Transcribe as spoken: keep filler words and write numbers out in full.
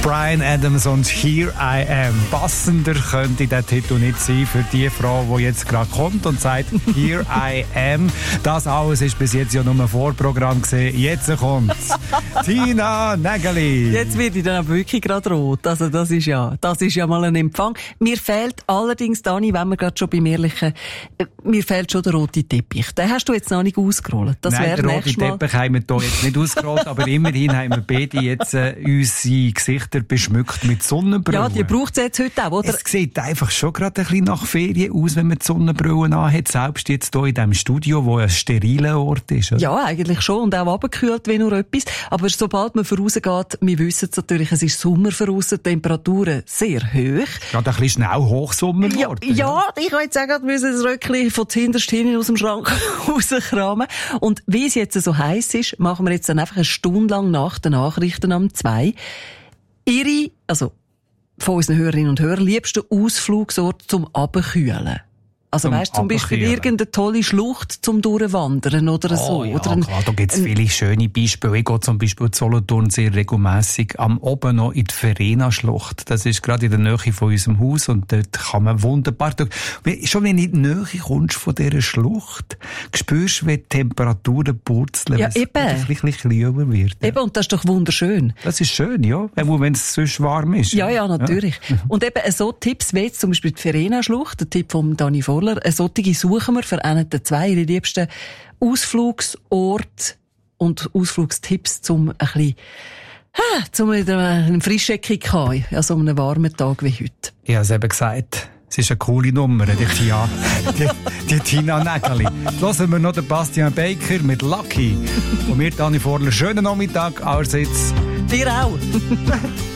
Bryan Adams und Here I Am. Passender könnte der Titel nicht sein für die Frau, die jetzt gerade kommt und sagt Here I Am. Das alles ist bis jetzt ja nur ein Vorprogramm gewesen. Jetzt kommt's. Tina Nägeli. Jetzt wird ich dann aber wirklich gerade rot. Also das ist ja, das ist ja mal ein Empfang. Mir fehlt allerdings, Dani, wenn wir gerade schon beim Ehrlichen, äh, mir fehlt schon der rote Teppich. Den hast du jetzt noch nicht ausgerollt. Das Nein, wäre den roten Teppich haben wir hier jetzt nicht ausgerollt, aber immerhin haben wir beide jetzt äh, unsere Gesichter beschmückt mit Sonnenbrillen. Ja, die braucht es jetzt heute auch, oder? Es sieht einfach schon gerade ein bisschen nach Ferien aus, wenn man die Sonnenbrillen anhat, selbst jetzt hier in diesem Studio, wo ein steriler Ort ist. Oder? Ja, eigentlich schon und auch abgekühlt wie nur etwas. Aber sobald man vorausgeht, wir wissen es natürlich, es ist Sommer voraus, die Temperaturen sehr hoch. Gerade ein bisschen schnell Hochsommer Ja, geworden. ja, ich wollte sagen, wir müssen das Röckchen von hinterst hinten aus dem Schrank rauskramen. Und wie es jetzt so heiß ist, machen wir jetzt dann einfach eine Stunde lang nach den Nachrichten am zwei ihre, also von unseren Hörerinnen und Hörern, liebsten Ausflugsort zum Abkühlen. Also Zum weißt zum Beispiel Abkühlen. irgendeine tolle Schlucht zum Durchwandern oder Oh, so. ja, oder ein, klar, da gibt es viele schöne Beispiele. Ich gehe zum Beispiel in Solothurn sehr regelmässig am oben noch in die Verena-Schlucht. Das ist gerade in der Nähe von unserem Haus und dort kann man wunderbar durch. Schon wenn du in die Nähe kommst von dieser Schlucht, spürst du, wie die Temperaturen purzeln, Ja, wenn es eben. ein bisschen kühler wird. Ja. Eben, und das ist doch wunderschön. Das ist schön, ja. Auch wenn es sonst warm ist. Ja, ja, natürlich. Ja. Und eben so Tipps wie jetzt zum Beispiel die Verena-Schlucht, der Tipp von Dani Vorler, eine solche suchen wir für einen der zwei ihre liebsten Ausflugsorte und Ausflugstipps, zum ein bisschen, ah, zum wieder einen Frischecke zu haben, an so einem warmen Tag wie heute. Ich habe es eben gesagt. Es ist eine coole Nummer, die, Tia, die, die Tina Nägeli. Hören wir noch den Bastian Baker mit Lucky. Und mir, Dani Vorler, schönen Nachmittag allerseits. Dir auch.